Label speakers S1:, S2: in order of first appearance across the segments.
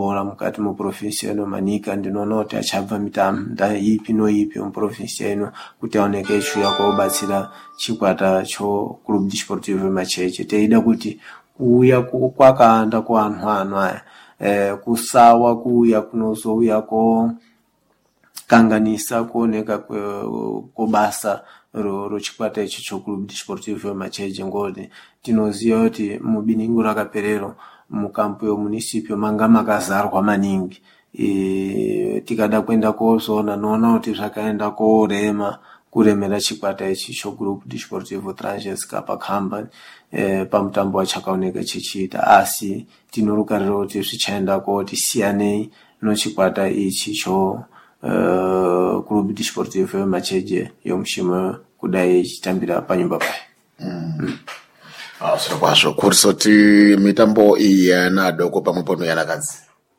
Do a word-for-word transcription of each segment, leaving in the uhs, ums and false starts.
S1: bora mukati mu province ino Manika ndinoona kuti achabva mitambo ipi no ipi mu province ino kuti aoneke chuya kubatsira chikwata cho Club Desportivo Macheche. Teida kuti kuya kwakaanda ku anhu ano aya eh kusawa kuya kunozouya ko kanganisa kuoneka kubasa ro ro chikwata ichi cho Club Desportivo Macheche ngoti tinoziva kuti mubiningu rakaperero mukampu yo municipio manga makazarwa maningi e, tikada kwenda kozona noona kuti zvakaenda korema kuremera chikwata ichi cho Club Desportivo Tranches Kapa Company e, pamutambo wachakaoneka chichiita asi tinorukarira kuti zvichaenda kuti siyanei no chikwata ichi cho uh, Club Desportivo Macheche yomushimo kudai chitambira panyumba pai.
S2: Mm. Mm. Ah, so kwasho kurisoti mitambo iyi yana adoko pamwepo noyanakadzi.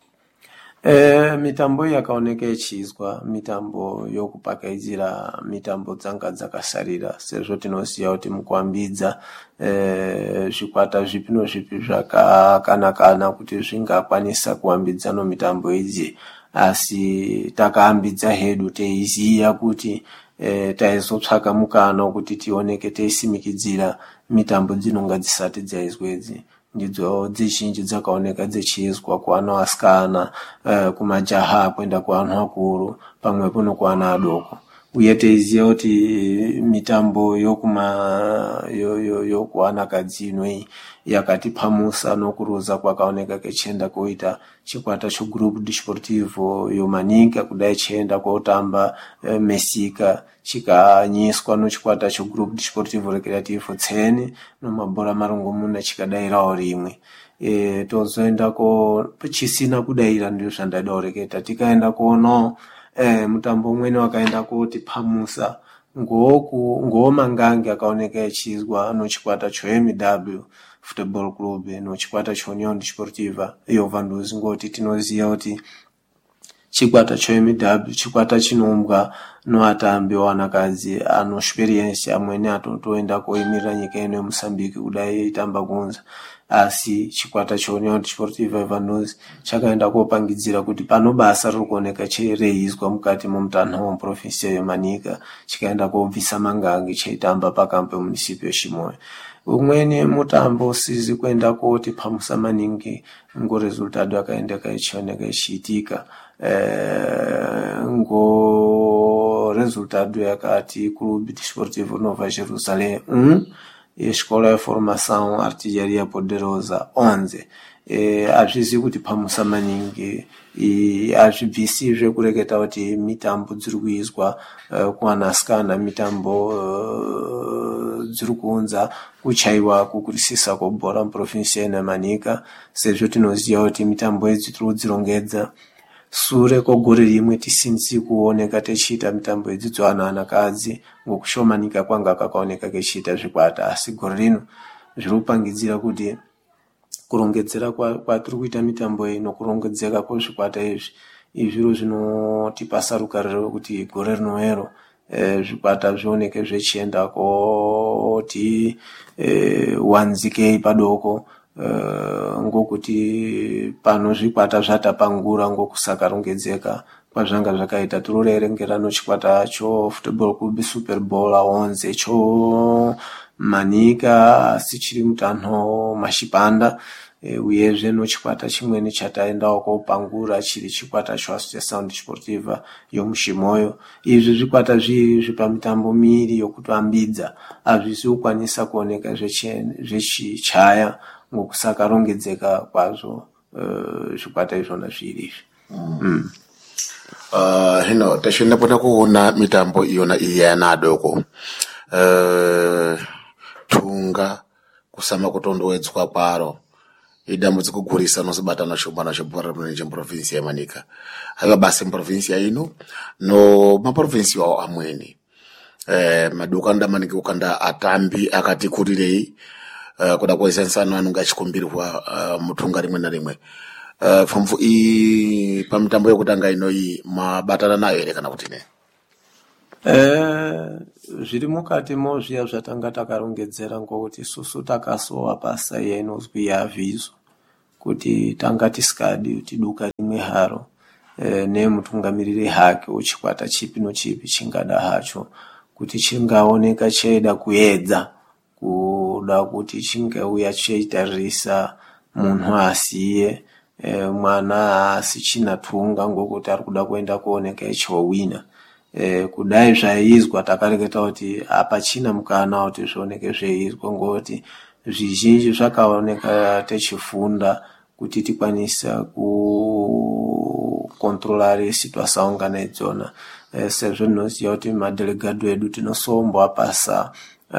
S1: Eh mitambo yakaoneka ichizwa mitambo yokupakaidzira mitambo dzanga dzakasarira sezvo tinoziva kuti mukwambidza eh zvikwata zvipi no zvipi zvakakanakana kuti zvingakwanisa kuambidza no mitambo idzi asi takaambidza hedu teiziya kuti eh taizotsvaka mukana kuti tioneke teisimikidzira mitambo dzinonga dzisati dzaizwedzi ndidzo dzizhinji dzakaoneka dzichiizwa kuana asikana uh, kumajaha kwenda kuanhu akuru pamwepo no kuana adoko uye teiziya kuti mitambo yokuma yo yo yokuana kadzino yakati pamusa nokuruza kwakaoneka kechenda koita chikwata cho Grupo Desportivo yo Manika kudai chenda kotamba uh, Mesika chikanyiswa no chikwata cho Grupo Desportivo Recreativo tseni no mabora marongomuna chikadairawo rimwe e tozoenda ko chisina kudaira ndio zvandada oreketa tikaenda kono eh mutambo umwe wakaenda kuti pamusa ngoku ngomangange akaoneka echizwa no chikwata cho M W Football Club no chikwata cho Union Desportiva yo Vanduzi ngoti tinoziya kuti chikwata cho M W chikwata chinombwa no atambi wanakadzi ano experience amwene atotoenda koimira nyika ino ya Mozambique kudai itamba kunza asi chikwata cho Union Desportiva Vanduzi chakaenda kopangidzira kuti pano basa riri kuoneka chereizwa mukati mumutano wa province ya Manika chikaenda kobvisa mangange cheitamba pakampo municipio Shimoyo. Umweni mutambo usizi kwenda kuti pamusa maningi ngo resultado akaenda kaichioneka ichiitika eh ngo resultado yakati Club Desportivo Nova Jerusalém um Escola de Formação Artilharia Poderosa onze eh azvizi kuti pamusa maningi e azvibvisizve kureketa kuti mitambo dziri kuizwa uh, kuanasikana mitambo uh, dziri kuunza kuchaiwa kukurisisa kobhora muprovinsi ya Manika sezvo tinoziva kuti mitambo idzi tiri kudzirongedza sure kogore rimwe tisinzi kuoneka techiita mitambo idzi dzana anakadzi ngokushomanika kwanga kakaoneka kechiita zvikwata asi gore rino zviri kupangidzira kuti kurongedzera kwa kwatiri kuita mitambo ino kurongedzeka kwezvikwata izvi izviro zvinotipasa rukariro kuti gore rinoero eh, zvikwata zvioneke zvechienda kuti eh, wanzike padoko eh, ngokuti pano zvikwata zvatapangura ngokusaka rongedzeka kwazvanga zvakaita turorerengera no chikwata cho Football Club Super Bowl onze cho Manika sichiri mutanho mashipanda e, uyezve no chikwata chimweni chataendawo kopangura chiri chikwata cho Associação Desportiva yomushimoyo izvi zvikwata zvizvi pamitambo miri yokutoambidza azvisi kukwanisa kuoneka zvechichaya ngokusaka rongedzeka kwazvo uh, zvikwata izvona zviri mm. mm.
S2: Uh, hino tashenda pota kuona mitambo iyona iyana adoko uh, tunga kusama kutondowedzwa kwaro idambudziko kugurisa nozibatana shobana shobora mune province ya Manika haiwa basi province ya ino no maprovince wao amweni eh maduka ndamanike ukanda atambi akati kurirei uh, kuda kuisensana anunga chikumbirwa uh, mutunga rimwe na rimwe uh, famfu i pamitambo yokutanga ino iyi mabatana nayo ere kana kuti ne
S1: eh zviri mukati mozviya zvatanga takarongedzera ngokuti susu takasowa pasa inozwi yavizo kuti tanga tisikadi kuti duka mwiharo e, ne mutungamiriri hake uchikwata chipi no chipi chingada hacho kuti chingaoneka cheda kuyedza kuda kuti chingauya cheitarisa munhu asiye e, mwana asichinatunga ngokuti ari kuda kuenda kuoneka echowina. E, kudai zvaizwa takareketa kuti apachina mukana kuti zvioneke zveizwa ngoti zvizhinji zvakaoneka techifunda kuti tikwanisa kukontrolare situação ngana idzona. E, sezvo ndinoziva kuti madelegado edu tinosomba pasa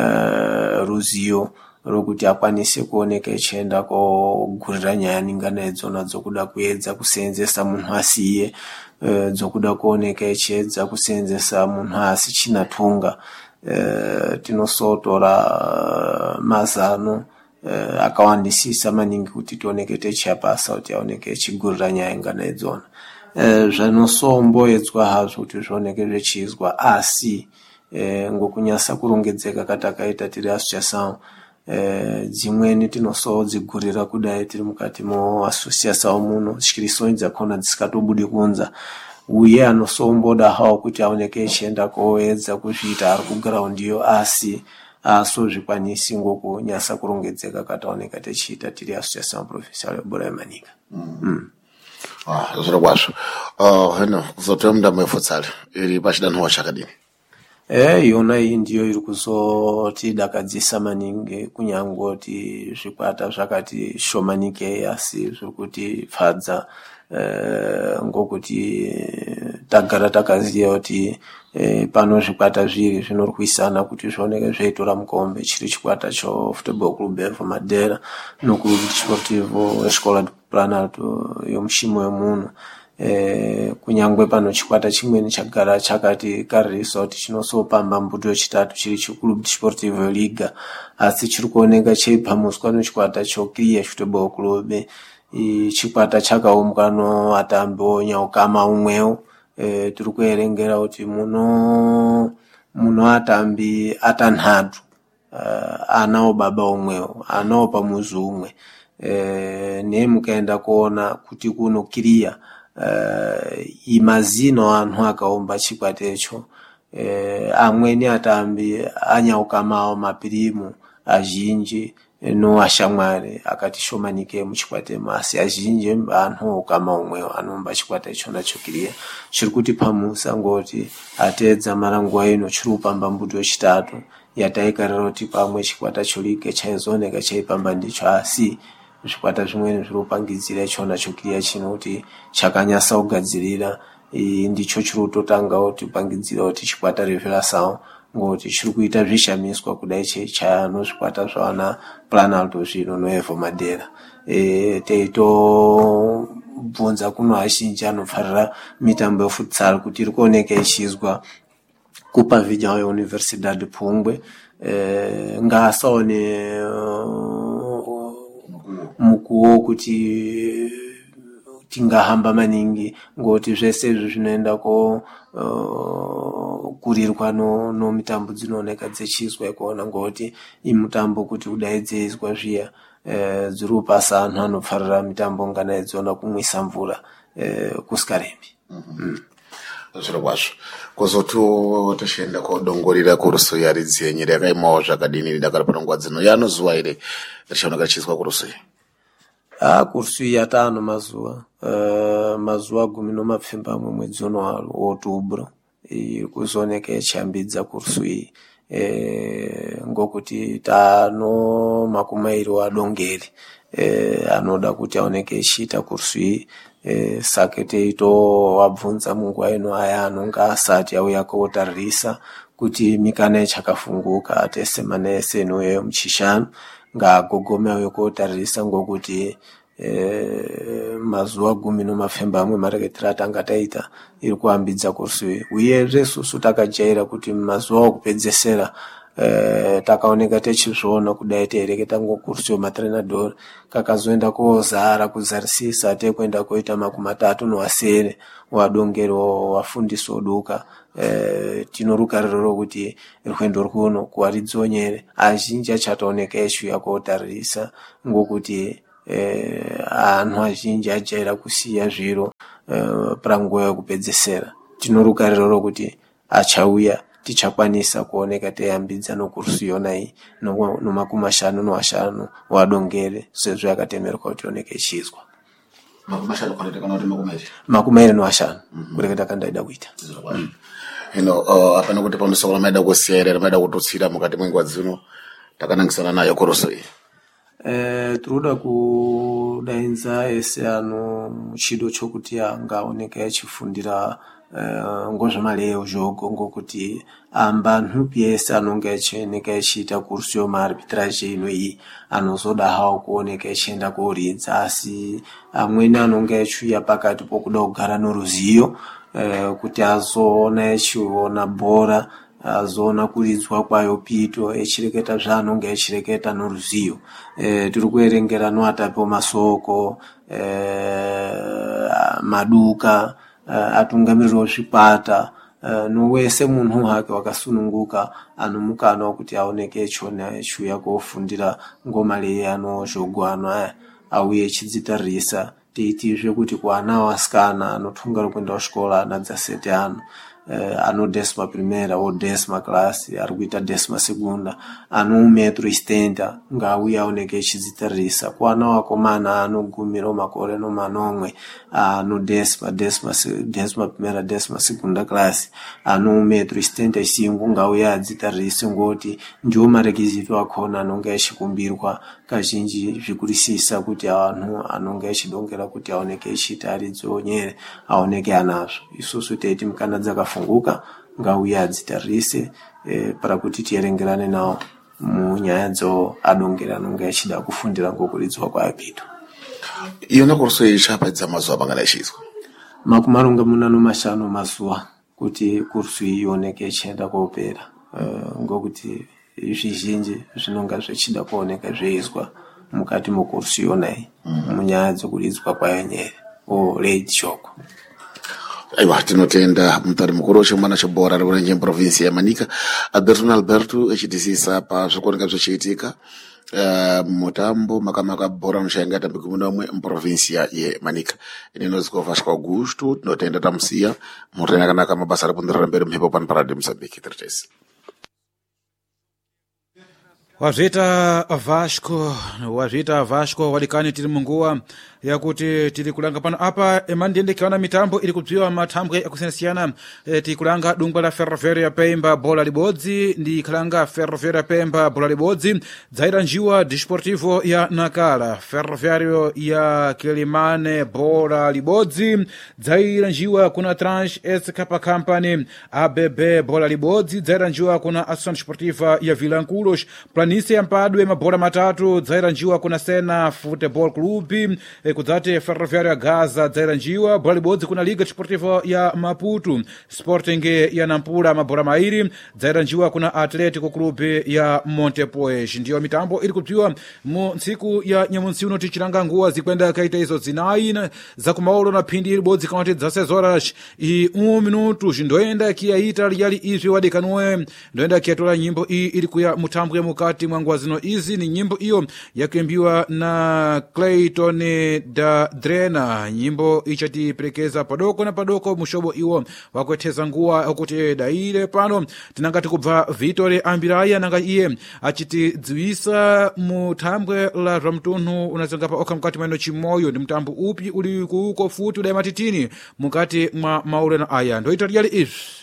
S1: uh, ruzivo rokuti akwanise kuoneka echienda kogurira nyaya ningana idzona dzokuda kuedza kuseenzesa munhu asiye, uh, dzokuda kuoneka echiedza kuseenzesa munhu asichinatunga. Uh, tinosotora uh, mazano uh, akawandisisa maningi kuti tioneke techiyapasa kuti aoneke echigurira nyaya ngana idzona. Uh, zvanosomboedzwa hazvo kuti zvioneke zvechizwa asi uh, ngokunyasa kurongedzeka katakaita tiri association uh, dzimweni tinosodzigurira kudai tiri mukati mo association muno zvikiriso dzakona dzisikatobudi kunza uye anosomboda hawo kuti aoneke echienda koedza kuzviita ari kuground yo asi aso zvikwanisi ngokunyasa kurongedzeka kataoneka techiita tiri association professional yebhora yemanika. mm. mm.
S2: Ah, zviro kwazvo. Uh, hino kuzotora mutambo wefutsal iri pachidanho chakadini?
S1: Eh, yona iyi ndiyo iri kuzotidakadzisa maningi kunyangoti zvikwata zvakati shomanike asi zviri kutifadza eh, ngokuti tagara takaziya kuti eh, pano zvikwata zviri zvinorwisana kuti zvioneke zveitora mukombe chiri chikwata cho Football Club Evo Madera no Club Desportivo Escola do Planalto yomushimo yomuno. Eh, kunyangwe pano chikwata chimweni chagara chakati karisa kuti chinosopamba mbuto yechitatu chiri chikulu Desportivo Liga asi chiri kuoneka cheipamuswa nechikwata chokiriya Football Club. I chikwata chakaumwa no atambi onyaukama umwewo. E, tiri kuerengera kuti muno muno atambi atanhatu uh, anawo baba umwewo anawo pamuzi umwe. E, ne mukaenda kuona kuti kuno kiriya uh, imazino anhu akaomba chikwata icho. E, amweni atambi anyaukamawo mapirimu azhinji no ashamwari akati shomanike muchikwata masi azhinji anhu kama umwe anomba chikwata icho nacho kiriya chiri kuti pamusa ngoti atedza maranguwa ino chiri kupamba mbuto yechitatu yataikarira kuti pamwe chikwata cholike chaizoneka chaipamba ndicho asi zvikwata zvimweni zviri kupangidzira icho nacho kiriya chino kuti chakanyasa kugadzirira ndicho chiri kutotanga kuti pangidzira kuti chikwata Revelação ngoti chiri kuita zvishamiswa kudai chechano zvikwata zvawana Planalto zvino no Evo Madera. E, teito bvunza kuno azhinji anofarira mitambo yefutsal kuti iri kuoneka ichizwa kupavilhão ya Universidade Pungwe. E, ngasaone uh, mukuwo kuti tingahamba maningi ngoti zvese izvi zvinoenda ko uh, kurirwa no, no mitambo dzinooneka dzechizwa ikuona ngoti imutambo kuti udaidzeizwa zviya eh, dziri kupasa anhu anofarira mitambo ngana idzona kumwisa mvura eh, kusikarembi.
S2: mm-hmm. mm. Zviro kwazvo kuzoti tochienda kodongorera kurusu yaridzi nyiri yakaimawo zvakadini dakara panongwa dzino yanozuwa ire richaoneka richizwa kurusu.
S1: Ah, kursu yatano mazuwa uh, mazuwa gumi nomapfembamwe mwedzi uno wa Outubro iri kuzooneka yachambidza kursu iyi e, ngokuti tano makumairi wadongeri e, anoda kuti aoneke echiita kursu iyi e, sake teito wabvunza munguwa ino aya anonga asati auya kotarisa kuti mikana ichakafunguka atese manese inoyo muchishanu ngagogome auye kotarisa ngokuti e, mazuwa gumi nomapfembamwe mareketera atanga taita iri kuambidza kursu uye resusu takajaira kuti mazuwa okupedzesera e, takaoneka techizviona kudai teireketa ngokursu matrenador kakazoenda kozara kuzarisisa ate kuenda koita makumi matatu noasere wadongero wafundisi oduka. E, tinorukariro kuti rwendo rwuno kuwaridzonyere azhinji achataoneka echiuya kotarisa ngokuti eh, anthu azhinji ajaira kusiya zviro eh, panguva yakupedzesera. Tinorukariro rokuti achauya tichakwanisa kuoneka teyambidza nokursi yonayi nomakumi ashanu noashanu wadongere sezvo yakatemerwa kuti ioneke ichizwa makumi airi noashanu kureketa kandaida kuita.
S2: Hino uh, apana kuti pamusoro maida kusiyerera maida kututsira mukati mwenguva dzino takanangisana nayo kurusi iyi.
S1: Eh, tiroda kudainza ese ano muchido chokuti angaoneka achifundira uh, ngozvemaleyo zvogo ngokuti amba nhupi ese anonga achioneka achiita kursi yomaarbitrage ino iyi anozoda hawo kuoneka achienda koridza, asi amweni anonga achiuya pakati pokuda kugara noruzivo uh, kuti azoona achiona bhora azoona kuridzwa kwayo pito echireketa zvaanonga echireketa noruzivo. E, tiri kuerengera noatape masoko e, maduka e, atungamiriri wezvikwata e, nowese munhu hake wakasununguka anomukana wekuti aoneke echona echiuya kofundira ngoma leye anozvogo ano aya auye echidzitarisa teitizve kuti kuana wasikana anotunga rokuenda kuchikora ana dzasete ano Uh, ano décima primeira ou décima classe ari kuita décima segunda ano um metro e setenta ngauya aoneke echidzitarisa. Kuana wakomana anogumira makore nomanomwe ano décima décima décima primeira décima segunda classe ano um metro e setenta e cinco ngauya adzitarise ngoti ndiwo marequisito akhona anonga echikumbirwa kazhinji zvikurisisa kuti anhu anonga echidongera kuti aoneke echiita aridzo nyere aoneke anazvo. Isusu teiti mukana dzakafunguka ngauya adzitarise eh, para kuti tierengerane nawo munyaya dzo adongera anonga echida kufundira ngokuridzwa kwaapito.
S2: Iyona kurso ichapedza mazuva mangana echizwa
S1: makumi maronga muna nomashanu mazuva kuti kurso ioneke ichienda kopera uh, ngokuti zvizhinji zvinonga zvichida kuoneka zveizwa mukati mokurso yonayi mm. munyaya dzokuridzwa kwayo nyere o late shoko.
S2: Aiwa, tinotenda mutari mukuru wechimwana chebhora rekurenje provinsi yaManika Alberto Alberto echitisisa pa zvikuoneka zvichiitika uh, mutambo makamaka bhora unochainga tambika munomwe muprovinsi yeManika. Ini noziko Vasco Augusto tinotenda tamusiya mutenda kanaka mabasa rekundirira mberi mhepo pano paradi Mozambique tretesi.
S3: Wazvita Vasco, wazvita Vasco walikani tiri munguwa yakuti tiri kulanga pano apa emandende kiwana mitambo ili kubziwa matambwe yakusiyana e, tiri kulanga dungwa la Ferroviária Pemba bola libodzi ndi kalanga Ferroviária Pemba bola libodzi dzaira njiwa Desportivo ya Nakala, Ferroviário ya Kilimane bola libodzi dzaira njiwa kuna Trans S K Company A B B bola libodzi dzaira njiwa kuna Associação Desportiva ya Vilanculos, Planície ya Mpadwe mabola matatu dzaira njiwa kuna Sena Futebol Clube e, kudzati Ferroviário ya Gaza dzaira njiwa bola libodzi kuna Liga Desportiva ya Maputo, Sporting ya Nampula mabola mairi dzaira njiwa kuna Atlético Clube ya Montepuez. Ndiyo mitambo ili kubziwa mu ntsiku ya nyamunsi uno tichilanga nguwa zikwenda kaita izo zinayi za kumaolo na phindi libodzi kamati za seis horas e um minuto ndoenda kiyaita yali izvi wadekanuwe ndoenda kiyatola nyimbo iyi ili kuya mutambo ya mukati mwa zino izi ni nyimbo iyo yakuimbiwa na Clayton da Drena. Nyimbo ichatiperekeza padoko na padoko mushobo iwo wakwetheza nguwa okuti daire pano tinangati kubva Vitor Ambiraya nanga iye achitidziwisa mutambwe la ramtunhu unazanga pa oka mukati mwa chimoyo ndi mtambo upi uli kuko futi udayimatitini mukati mwa mauleno aya ndoita yali izi.